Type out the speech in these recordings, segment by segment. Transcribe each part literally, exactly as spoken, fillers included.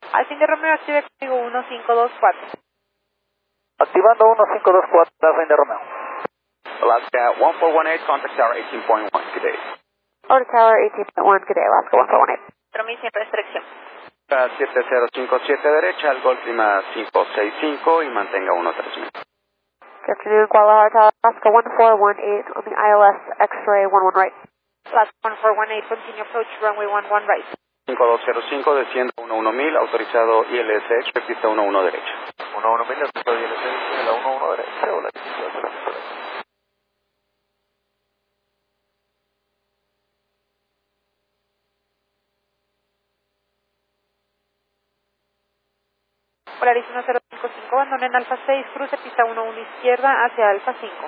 Alfa India Romeo, active código uno cinco dos cuatro. Activando uno cinco dos cuatro, Alfa India Romeo. Alaska one four one eight, contact tower eighteen point one, good day. Order Tower eighteen point one, good day, Alaska one four one eight. Permiso sin restricción. siete cero cinco siete derecha, al Golf Lima cinco seis cinco y mantenga uno tres mil. Good afternoon, Guadalajara Tower, Alaska one four one eight on the I L S X-ray one one right. Alaska one four one eight, continue approach runway one one right. cinco dos cero cinco, desciende uno uno mil, autorizado I L S X, pista uno uno derecha. uno uno mil, autorizado I L S X, la uno uno derecha, hola. Polaris uno cero cinco cinco, abandonen Alfa seis, cruce pista uno uno izquierda hacia Alfa cinco.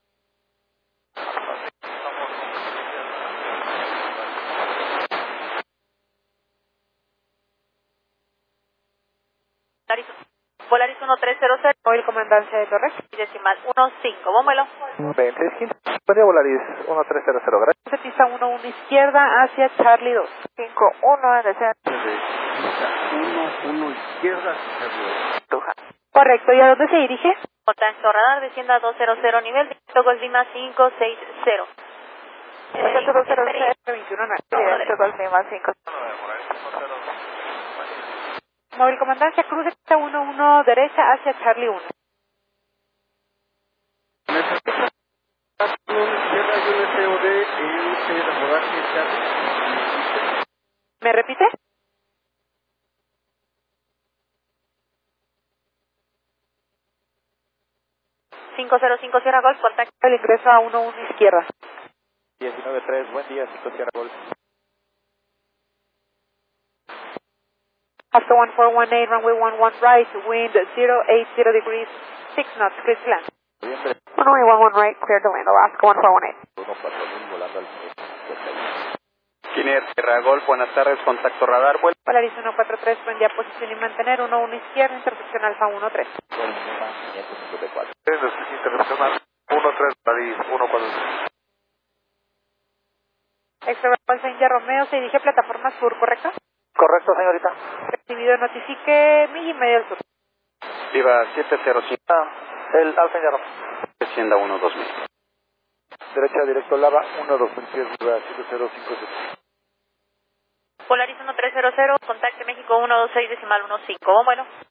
Polaris, Polaris uno tres cero cero, móvil comandancia de Torres, y decimal uno cinco, bómelo. veinte, quince, Polaris uno tres cero cero, gracias. Cruce pista uno uno izquierda hacia Charlie dos. cinco uno, desea. uno uno izquierda. Correcto, ¿y a dónde se dirige? Contacto radar, descienda dos cero cero, nivel directo Golf Lima cinco seis cero. Contacto dos cero cero, veintiuno, directo Golf Lima cinco. Móvil comandancia, cruce pista uno uno derecha hacia Charlie uno. ¿Me repite? cinco cero cinco Sierra Golf, contacto. El ingreso a uno uno izquierda. diecinueve tres, buen día, cinco Sierra Golf. After one four one eight, runway one one right, wind zero eight zero degrees, six knots, clear to land. Runway one one right, clear to land, Alaska one four one eight. uno cuatro mil volando al Kiner Sierra Golf, buenas tardes, contacto radar, vuelo. Polaris uno cuatro tres, buen día, posición y mantener, uno uno izquierda, intersección Alfa uno tres. Internacional uno tres, Polaris uno cuatro tres. Extra Alfa India Romeo, se dirige a plataforma sur, ¿correcto? Correcto, señorita. Recibido, notifique milla y media al sur. Viva siete cero cinco, Ah, el Alfa India Romeo. descienda uno dos mil. Derecha, directo Lava, uno dos mil pies, siete cero cinco siete. Polaris uno tres cero cero, contacte México uno dos seis decimal uno cinco, bueno.